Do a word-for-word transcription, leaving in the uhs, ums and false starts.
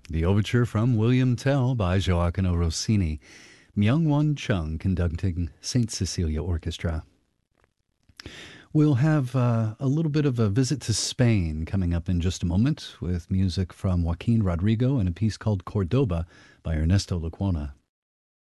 The overture from William Tell by Gioacchino Rossini. Myung-Won Chung conducting Saint Cecilia Orchestra. We'll have uh, a little bit of a visit to Spain coming up in just a moment with music from Joaquin Rodrigo and a piece called Cordoba by Ernesto Lecuona.